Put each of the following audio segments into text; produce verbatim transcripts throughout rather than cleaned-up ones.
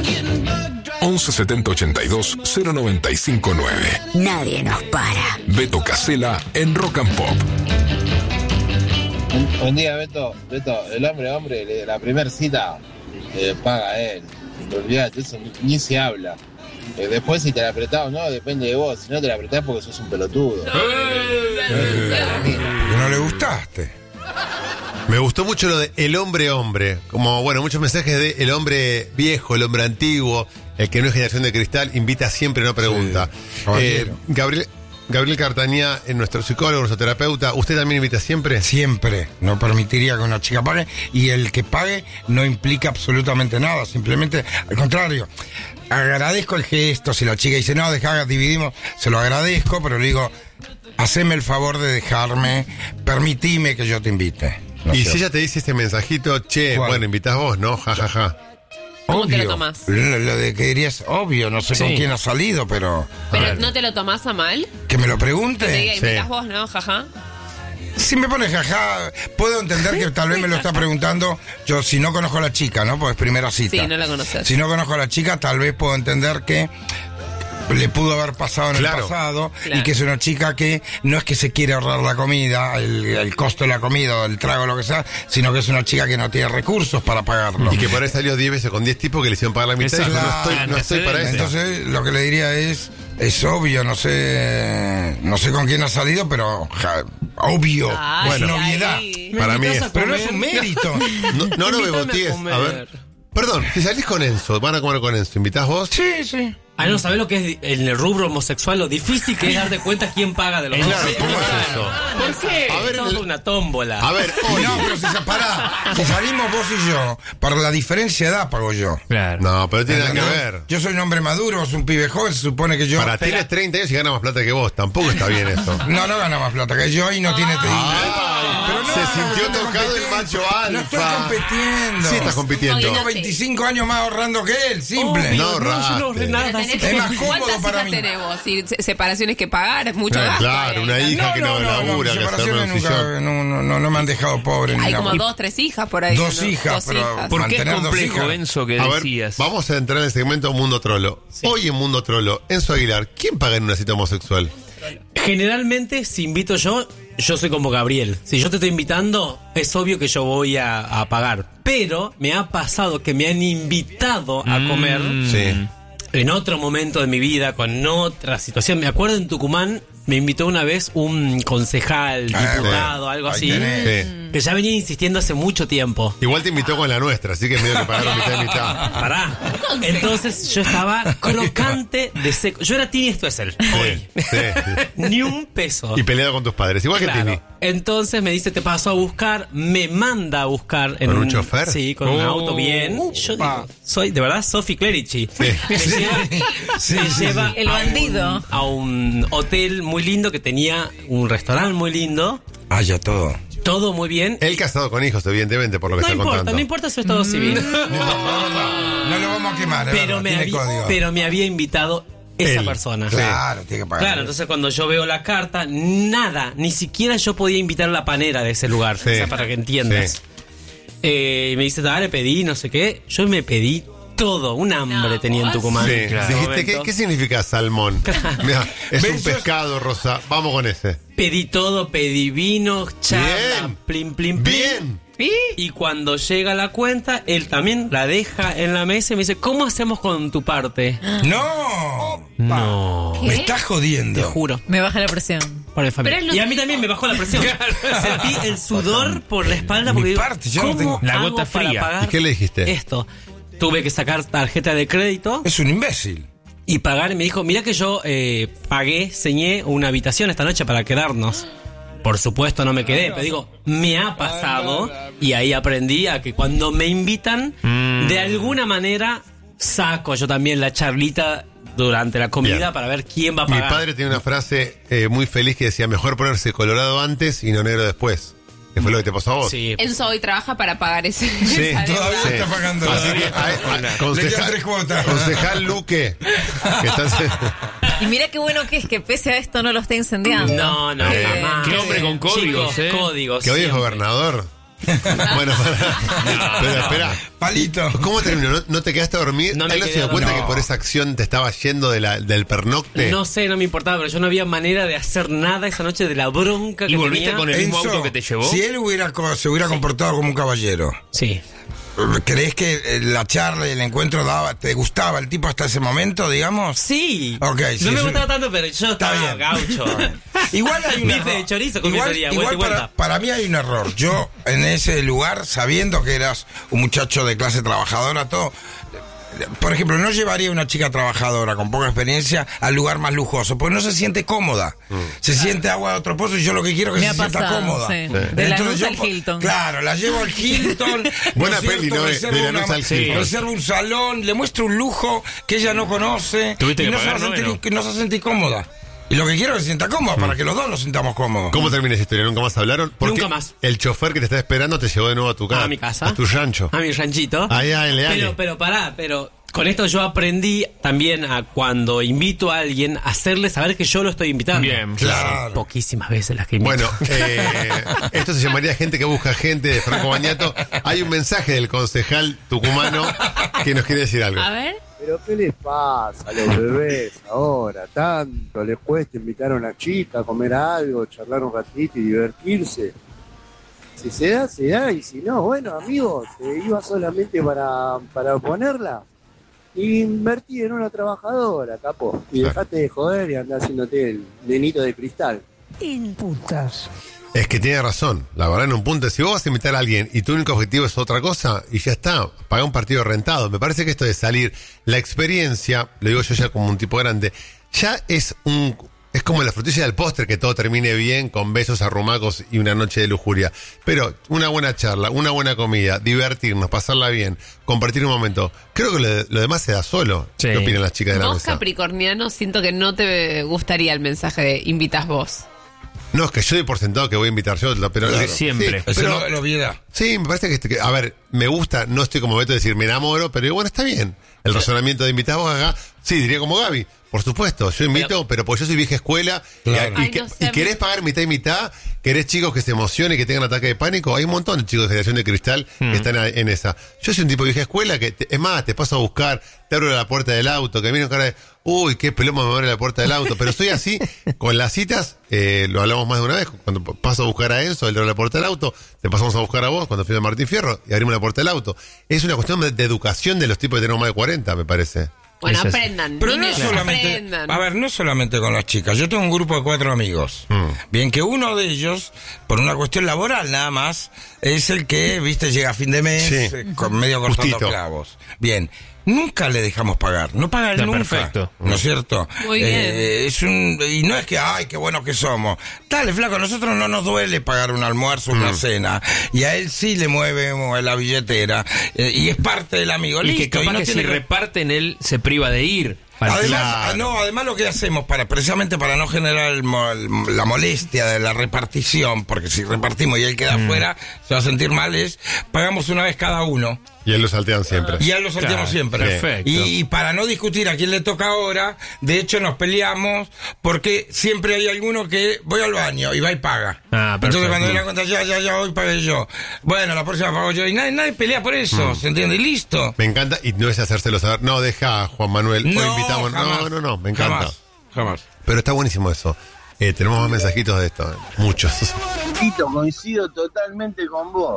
once setenta ochenta y dos cero noventa y cinco nueve. Nadie nos para. Beto Casella en Rock and Pop. Buen día, Beto. Beto, el hombre, hombre, la primera cita eh, paga él. Olvídate, eso ni, ni se habla. Eh, después, si te la apretás o no, depende de vos. Si no te la apretás, porque sos un pelotudo. Porque no le gustaste. Me gustó mucho lo de el hombre hombre. Como, bueno, muchos mensajes de el hombre viejo, el hombre antiguo, el que no es generación de cristal, invita siempre, no pregunta. Sí, eh, Gabriel, Gabriel Cartañá, nuestro psicólogo, nuestro terapeuta, ¿usted también invita siempre? Siempre. No permitiría que una chica pague. Y el que pague no implica absolutamente nada. Simplemente, al contrario, agradezco el gesto. Si la chica dice, no, dejá, dividimos, se lo agradezco, pero le digo, haceme el favor de dejarme, permitime que yo te invite. No y sé. si ella te dice este mensajito, che, ¿Cuál? bueno, invitás vos, ¿no? Ja, ja, ja. ¿Cómo Obvio. te lo tomás? Lo, lo de que dirías, obvio, no sé Sí. con quién ha salido, pero... ¿Pero no te lo tomás a mal? Que me lo Que te pregunte. diga, Sí. invitas vos, ¿no? Jaja. Si me pone jaja, puedo entender que tal vez me lo está preguntando yo si no conozco a la chica, ¿no? Pues es primera cita. Sí, no la conoces. Si no conozco a la chica, tal vez puedo entender que le pudo haber pasado en Claro. el pasado Claro. y que es una chica que no es que se quiere ahorrar la comida, el, el costo de la comida, el trago, lo que sea, sino que es una chica que no tiene recursos para pagarlo. Y que por ahí salió diez veces con diez tipos que le hicieron pagar la mitad y dijo, no Exacto. estoy, no estoy para eso. Entonces, lo que le diría es, es obvio, no sé, no sé con quién ha salido, pero ja, obvio, Ay, es una ay. obviedad. Para mí invitas es- a Pero no es comer? un mérito. No, no, no me Invítame a botíes. A, comer. ver. Perdón, si salís con Enzo, van a comer con Enzo, ¿invitás vos? Sí, sí. Ah, no, ¿sabés lo que es en el rubro homosexual? Lo difícil que es darte cuenta quién paga de los dos. Claro, ¿cómo es eso? ¿Por qué? A ver, Es toda el- una tómbola. A ver, oye. No, pero si se para, si salimos vos y yo, para la diferencia de edad pago yo. Claro. No, pero tiene nada que ¿Entendés? ver. Yo soy un hombre maduro, vos un pibe joven, se supone que yo... Para ti tienes treinta años y gana más plata que vos. Tampoco está bien eso. No, no gana más plata que yo y no tiene... Ay, Pero no, se no sintió estoy tocado el compitiendo. macho No estoy alfa. compitiendo. Sí estás compitiendo. Tengo veinticinco años más ahorrando que él, simple. Obvio, No, yo no ahorraste. nada. Tenés- Es más cómodo ¿Cuántas para hijas mí. tenés vos? Si se- separaciones que pagar, mucho Claro, gasto. claro, hay una ahí. hija que no labura, mis que se arma separaciones un nunca, sillón. no, no, no, no me han dejado pobre. ni Hay nada. como dos, tres hijas por ahí. Dos ¿no? hijas, Dos pero- hijas. ¿Por qué es mantener dos complejo, hijas. Enzo, que A ver, decías? vamos a entrar en el segmento Mundo Trollo. Hoy en Mundo Trollo, Enzo Aguilar, ¿quién paga en una cita homosexual? Generalmente, si invito yo, yo soy como Gabriel. Si yo te estoy invitando, es obvio que yo voy a, a pagar. Pero me ha pasado que me han invitado a comer Sí. en otro momento de mi vida, con otra situación. Me acuerdo en Tucumán, me invitó una vez un concejal, Ah, diputado, sí. algo Ahí así, tenés. Sí. que ya venía insistiendo hace mucho tiempo. Igual te invitó con la nuestra, así que medio que pagaron mitad y mitad. Pará. Entonces yo estaba crocante de seco. Yo era Tini Stoessel. Sí, sí. Ni un peso. Y peleado con tus padres, igual que Claro. Tini. Entonces me dice, te paso a buscar, me manda a buscar en ¿Con un chofer? Sí, con un Oh. auto bien. Yo digo, soy de verdad Sophie Clerici. Sí. Me lleva, Sí, me sí, lleva sí. El a un- bandido. A un hotel muy lindo que tenía un restaurante muy lindo. Ah, ya todo. Todo muy bien. Él casado con hijos, evidentemente, por lo que No está importa, contando. no importa su estado civil. No lo vamos a quemar, es Pero verdad, me, tiene había, código. pero me había invitado esa Él. persona. Claro, tiene que pagar. Claro, entonces cuando yo veo la carta, nada, ni siquiera yo podía invitar a la panera de ese lugar, Sí. o sea, para que entiendas. Sí. Eh, y me dice, dale, pedí, no sé qué. Yo me pedí todo, un hambre No, tenía en ¿vos? Tucumán. Sí. En ese Dijiste, ¿qué, momento. ¿qué significa salmón? Mira, es un ¿Ves? pescado, Rosa. Vamos con ese. Pedí todo, pedí vino, charla, Bien. plim, plim, plim. Bien. Y cuando llega la cuenta, él también la deja en la mesa y me dice, ¿cómo hacemos con tu parte? ¡No! No. Me estás jodiendo. Te juro. Me baja la presión. Por el familia. Pero él no Y a te- mí también me bajó la presión. Sentí el sudor por la espalda porque Mi digo, parte, yo no ¿cómo tengo- La hago gota para fría. pagar ¿Y qué le dijiste? esto? Tuve que sacar tarjeta de crédito Es un imbécil. y pagar. Y me dijo, mira que yo eh, pagué, señé una habitación esta noche para quedarnos. Por supuesto no me quedé, pero digo, me ha pasado y ahí aprendí a que cuando me invitan, Mm. de alguna manera saco yo también la charlita durante la comida Bien. para ver quién va a Mi pagar. padre tiene una frase eh, muy feliz que decía, mejor ponerse colorado antes y no negro después. ¿Qué fue lo que te pasó a vos? Sí. Enzo hoy trabaja para pagar ese. Sí, esa deuda. Todavía Sí. está pagando. Así que, ay, ay, Le quedan concejal, tres cuotas. concejal Luque, que está- Y mira qué bueno que es que pese a esto no lo esté incendiando. No, no, Eh, jamás. Qué hombre con códigos, Chicos, ¿eh? códigos. que hoy es siempre. gobernador. Bueno, para. Pero espera. Palito. ¿Cómo terminó? ¿No, no te quedaste a dormir? No me ¿Él no quedé se dio a cuenta dormir. que por esa acción te estaba yendo de la, del pernocte? No sé, no me importaba, pero yo no había manera de hacer nada esa noche de la bronca que ¿Y volviste tenía. con el mismo Enzo, auto que te llevó? Si él hubiera co- se hubiera comportado como un caballero, Sí. ¿crees que eh, la charla y el encuentro daba, te gustaba el tipo hasta ese momento, digamos? Sí. Ok, sí, no me sí. gustaba tanto, pero yo estaba bien. gaucho. Igual hay un Bife error. de chorizo con igual, quesadilla, igual vuelta y para, vuelta. para mí hay un error. Yo, en ese lugar, sabiendo que eras un muchacho de clase trabajadora, todo... Por ejemplo, no llevaría a una chica trabajadora con poca experiencia al lugar más lujoso, porque no se siente cómoda. Se siente agua de otro pozo y yo lo que quiero es que Me se ha sienta pasado, cómoda. sí. De Entonces Lanús yo, al Hilton. Claro, la llevo al Hilton. Buena ¿no es peli, cierto? ¿no? De- Reservo de Lanús una- al Hilton. reservo un salón, le muestro un lujo que ella no conoce. Tuviste y que no, pagar, se va a ¿no? sentir, ¿no? no se va a sentir cómoda. Y lo que quiero es que se sienta cómoda, para que los dos nos sintamos cómodos. ¿Cómo termina esa historia? ¿Nunca más hablaron? Porque Nunca más. El chofer que te está esperando te llevó de nuevo a tu casa. A mi casa. A tu rancho. A mi ranchito. Allá en Leale. Pero, pero pará, pero con esto yo aprendí también a cuando invito a alguien, hacerle saber que yo lo estoy invitando. Bien. Claro. Poquísimas veces las que invito. Bueno, eh, esto se llamaría gente que busca gente de Franco Bañato. Hay un mensaje del concejal tucumano que nos quiere decir algo. A ver. Pero ¿qué les pasa a los bebés ahora? Tanto les cuesta invitar a una chica a comer algo, charlar un ratito y divertirse. Si se da, se da, y si no, bueno, amigos, te iba solamente para, para ponerla. Invertí en una trabajadora, capo. Y Claro. dejate de joder y andá haciéndote el nenito de cristal. Es que tiene razón. La verdad, en un punto, si vos vas a invitar a alguien y tu único objetivo es otra cosa, y ya está, paga un partido rentado. Me parece que esto de salir, la experiencia, lo digo yo ya como un tipo grande, ya es un... Es como la frutilla del postre, que todo termine bien, con besos arrumacos y una noche de lujuria. Pero una buena charla, una buena comida, divertirnos, pasarla bien, compartir un momento. Creo que lo, lo demás se da solo. Sí. ¿Qué opinan las chicas de la Vos, mesa? capricorniano, siento que no te gustaría el mensaje de invitas vos. No, es que yo doy por sentado que voy a invitar yo, pero... Claro. Siempre. Sí, Eso pero- no es la obviedad. Sí, me parece que, que, a ver, me gusta, no estoy como Beto de decir me enamoro, pero digo, bueno, está bien. El razonamiento de invitar vos acá, sí, diría como Gaby, por supuesto, yo invito, pero, pues yo soy vieja escuela, Claro. y, y Ay, que- no sé, y a mí- querés pagar mitad y mitad, querés chicos que se emocionen y que tengan ataque de pánico, hay un montón de chicos de generación de cristal Mm. que están a- en esa. Yo soy un tipo de vieja escuela que, te- es más, te paso a buscar, te abro la puerta del auto, que viene con cara de, uy, qué peloma me abre la puerta del auto, pero soy así, con las citas, eh, lo hablamos más de una vez, cuando paso a buscar a Enzo, él abre la puerta del auto, te pasamos a buscar a vos cuando fui a Martín Fierro y abrimos la puerta del auto. Es una cuestión de, de educación de los tipos que tenemos más de cuarenta, me parece. Bueno, Eso es- aprendan. Pero no niños, solamente, aprendan. a ver, no solamente con las chicas. Yo tengo un grupo de cuatro amigos. Mm. Bien, que uno de ellos, por una cuestión laboral nada más, es el que, viste, llega a fin de mes Sí. eh, con medio cortando Justito. clavos. Bien, nunca le dejamos pagar. No paga él Está nunca. perfecto. ¿No es cierto? Muy bien. Eh, es un, y no es que, ay, qué bueno que somos. Dale, flaco, a nosotros no nos duele pagar un almuerzo, una Mm. cena. Y a él sí le mueve eh, la billetera. eh, y es parte del amigo. Y que Listo, capaz no que si tiene que- reparten, él se priva de ir. Para- Además, Claro. ah, no, además lo que hacemos para precisamente para no generar el mo- el- la molestia de la repartición, porque si repartimos y él queda afuera, se va a sentir mal, es pagamos una vez cada uno Y él lo saltean siempre. y ya lo sorteamos Claro, siempre. perfecto. Y, y para no discutir a quién le toca ahora, de hecho nos peleamos porque siempre hay alguno que voy al baño y va y paga. Ah, perfecto. Entonces cuando viene la cuenta, ya, ya, ya, hoy pagué yo. Bueno, la próxima pago yo. Y nadie, nadie pelea por eso, ¿se entiende? Y listo. Me encanta, y no es hacérselo saber. No, deja a Juan Manuel. Hoy invitamos. jamás. No, no, no, me encanta. Jamás, jamás. Pero está buenísimo eso. Eh, tenemos más mensajitos de esto, eh, muchos. Tito, coincido totalmente con vos.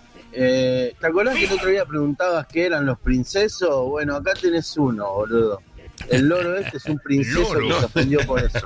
Eh, ¿Te acordás que el otro día preguntabas qué eran los princesos? Bueno, acá tenés uno, boludo. El loro este es un princeso que se ofendió por eso.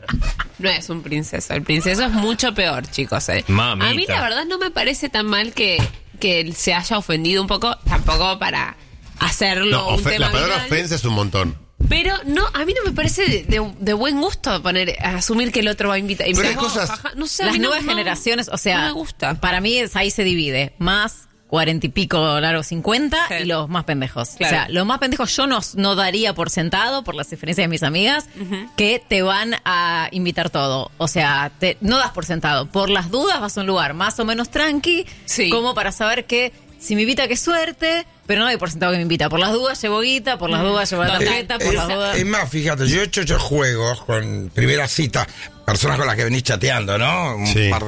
No es un princeso. El princeso es mucho peor, chicos. ¿eh? Mamita. A mí la verdad no me parece tan mal que, que él se haya ofendido un poco, tampoco para hacerlo No, un ofe- tema la palabra viral. ofensa es un montón. Pero no, a mí no me parece de, de- de buen gusto poner, asumir que el otro va a invitar. Pero hay Pero, cosas- jaja, no sé, a Las mí no- nuevas no- generaciones, o sea, no me gusta. para mí es, ahí se divide. Más cuarenta y pico largo cincuenta Sí. y los más pendejos. Claro. O sea, los más pendejos yo no, no daría por sentado, por las experiencias de mis amigas, que te van a invitar todo. O sea, te, no das por sentado. Por las dudas vas a un lugar más o menos tranqui, Sí. como para saber que si me invita, qué suerte, pero no doy por sentado que me invita. Por las dudas llevo guita, por las dudas llevo la Total. tarjeta, por es, las dudas... es más, fíjate, yo he hecho yo juegos con primera cita, personas con las que venís chateando, ¿no? Un Sí. par de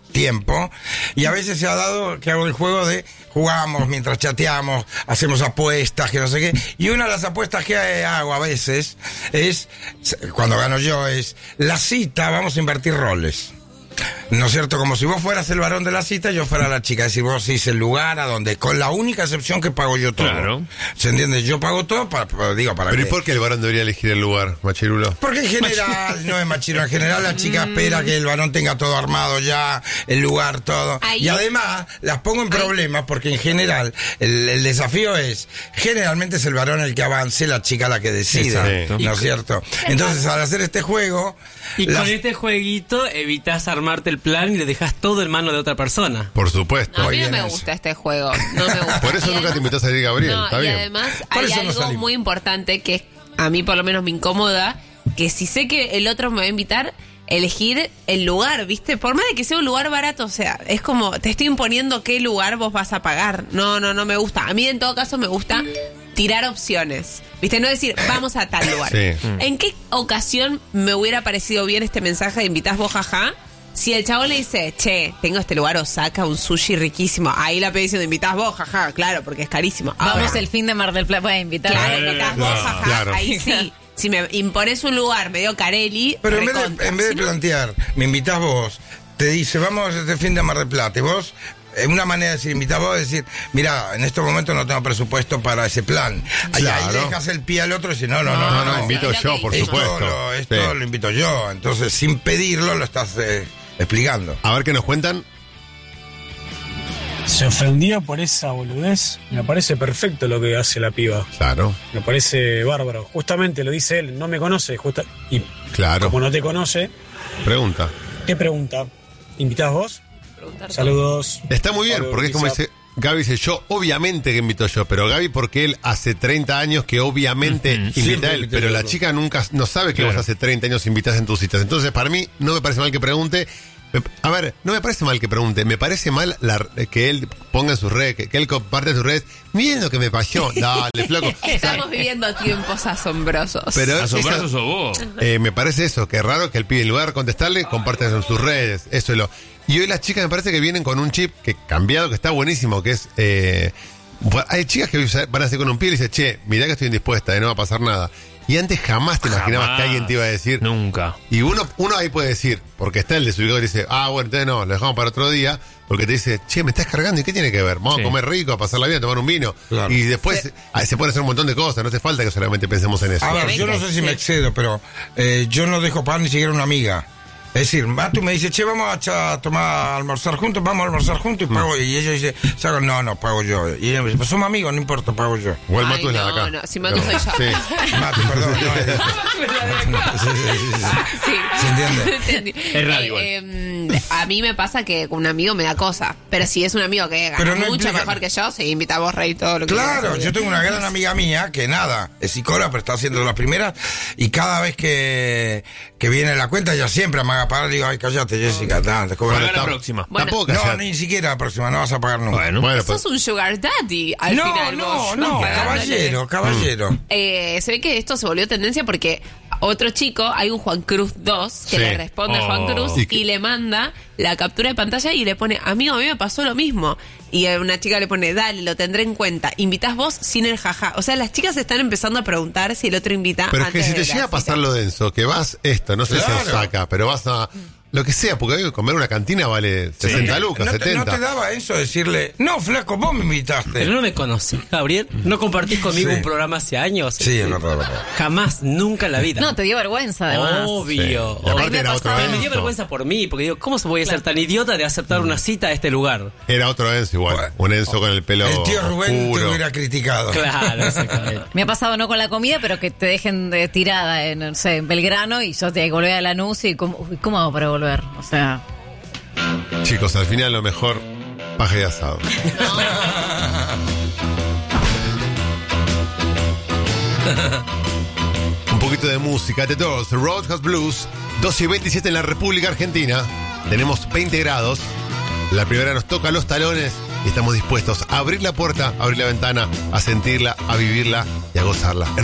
tiempo, y a veces se ha dado que hago el juego de jugamos mientras chateamos, hacemos apuestas, que no sé qué, y una de las apuestas que hago a veces es, cuando gano yo, es la cita, vamos a invertir roles. ¿No es cierto? Como si vos fueras el varón de la cita, yo fuera la chica. Es decir, vos hiciste el lugar a donde, con la única excepción que pago yo todo. Claro. ¿Se entiende? Yo pago todo para, para digo, para Pero que... ¿y por qué el varón debería elegir el lugar, machirulo? Porque en general, no es machirulo, en general la chica espera que el varón tenga todo armado ya, el lugar, todo. Ahí- Y además, las pongo en problemas porque en general, el, el desafío es, generalmente es el varón el que avance, la chica la que decide. Exacto. ¿No es cierto? Entonces, al hacer este juego... Y las- con este jueguito evitas armarte el plan y le dejas todo en mano de otra persona. Por supuesto. No, a mí no bien me eso. gusta este juego. No me gusta. Por eso Y nunca además- te invitó a salir Gabriel, No, está y bien. además Por hay eso no algo salimos. muy importante que a mí por lo menos me incomoda, que si sé que el otro me va a invitar, elegir el lugar, ¿viste? Por más de que sea un lugar barato, o sea, es como, te estoy imponiendo qué lugar vos vas a pagar. No, no, no me gusta. A mí en todo caso me gusta tirar opciones, ¿viste? No decir, vamos a tal lugar. Sí. ¿En qué ocasión me hubiera parecido bien este mensaje de invitás vos, jaja? Si el chavo le dice, che, tengo este lugar Osaka, un sushi riquísimo, ahí la pedí diciendo, invitás vos, jaja, claro, porque es carísimo. Vamos Ahora, el fin de Mar del Plata, voy a invitar. Claro, Claro, invitás vos, claro, jaja, claro. ahí sí. Si me impones un lugar medio Carelli, Pero en vez, de, recontra. en vez de Si no- plantear, me invitás vos, te dice, vamos este fin de Mar del Plata, y vos, eh, una manera de decir, invitás vos, es decir, mira, en estos momentos no tengo presupuesto para ese plan. Ahí, ahí Claro. dejas el pie al otro y dices, no, no, no, No, no, no, invito sí, yo, lo por que esto, supuesto. lo, esto Sí. lo invito yo. Entonces, sin pedirlo, lo estás eh, explicando. A ver qué nos cuentan. Se ofendió por esa boludez. Me parece perfecto lo que hace la piba. Claro, Me parece bárbaro. Justamente lo dice él, no me conoce. Justa y claro. como no te conoce, Pregunta. ¿qué pregunta? ¿Invitás vos? Preguntar Saludos. Está muy bien, Pablo porque es como Urquiza. dice, Gaby dice, yo obviamente que invito yo, pero Gaby porque él hace treinta años que obviamente Ujú. invita Siempre a él, invita pero yo, la ¿no? chica nunca, no sabe que Claro. vos hace treinta años invitas en tus citas. Entonces, para mí, no me parece mal que pregunte. Me- A ver, no me parece mal que pregunte, me parece mal la- que él ponga en sus redes, que, que él comparte en sus redes, miren lo que me pasó, dale, flaco. Estamos viviendo tiempos asombrosos. Pero esa- Asombrosos sos vos. Eh, me parece eso, que es raro que el pibe en lugar de contestarle, comparte en sus redes. Eso es lo. Y hoy las chicas me parece que vienen con un chip que cambiado, que está buenísimo, que es. Eh, bu- hay chicas que van a hacer con un pie y le dicen, che, mirá que estoy indispuesta, eh, no va a pasar nada. Y antes jamás te imaginabas Jamás. que alguien te iba a decir. Nunca. Y uno, uno ahí puede decir, porque está el desubicado y dice, ah, bueno, entonces no, lo dejamos para otro día, porque te dice, che, me estás cargando, ¿y qué tiene que ver? Vamos Sí. a comer rico, a pasar la vida, a tomar un vino. Claro. Y después ah, se puede hacer un montón de cosas, no hace falta que solamente pensemos en eso. A ver, ven yo no que sé si sí. me excedo, pero eh, yo no dejo pagar ni siquiera una amiga. Es decir, va, tú me dices, che, vamos a, cha- a tomar, a almorzar juntos, vamos a almorzar juntos y pago. Y ella dice, "Saco, no, no, pago yo. Y ella me dice, pues somos amigos, no importa, pago yo. O el Ay, Matu es la de no, acá. no, si Matu soy yo. Sí. Mate, perdón. No, eh. Sí, sí, sí, sí. Sí. ¿Se entiende? Entendí. Es radio Eh, eh, a mí me pasa que un amigo me da cosa, pero si es un amigo que gana Pero no mucho implica- mejor que yo, se invita a vos, Rey, todo lo que Claro, quieras. yo tengo una gran amiga mía que nada, es psicóloga, pero está haciendo las primeras y cada vez que, que viene la cuenta, ella siempre me haga pagar, le digo, ay, cállate, Jessica, ta, te cobro Paga la la tab- próxima. Bueno. Tampoco No, callar. ni siquiera la próxima, no vas a pagar nunca. Bueno. Bueno, pues, Sos un sugar daddy al no, final. no, vos, no, pagándole. caballero, caballero. Eh, se ve que esto se volvió tendencia porque otro chico, hay un Juan Cruz dos que Sí. le responde a Juan Oh. Cruz Y y, que- le manda la captura de pantalla y le pone, amigo, a mí me pasó lo mismo. Y eh, una chica le pone, dale, lo tendré en cuenta. Invitás vos sin el jaja. O sea, las chicas están empezando a preguntar si el otro invita. pero es antes que si de te la llega a cita. pasar lo denso, que vas esto, no sé si Claro. Osaka, pero vas a lo que sea, porque hoy comer una cantina vale sesenta lucas, ¿No te, setenta. ¿No te daba eso decirle, no, flaco, vos me invitaste? Pero no me conocés, Gabriel. ¿No compartís conmigo Sí. un programa hace años? Sí, es verdad, es verdad. Jamás, nunca en la vida. No, te dio vergüenza, además. Obvio. Sí. Y obvio. aparte era otro Pero me dio denso. vergüenza por mí, porque digo, ¿cómo se voy a ser tan idiota de aceptar una cita a este lugar? Era otro Enzo igual, Bueno. un Enzo con el pelo El tío Rubén te oscuro. hubiera criticado. Claro, exactamente. Me ha pasado no con la comida, pero que te dejen de tirada en, no sé, en Belgrano y yo te que volver a Lanús y ¿cómo, uy, ¿cómo hago para volver? O sea, Chicos, al final lo mejor, paja y asado. Un poquito de música, The Doors, Roadhouse Blues, doce y veintisiete en la República Argentina. Tenemos veinte grados. La primera nos toca los talones y estamos dispuestos a abrir la puerta, a abrir la ventana, a sentirla, a vivirla y a gozarla.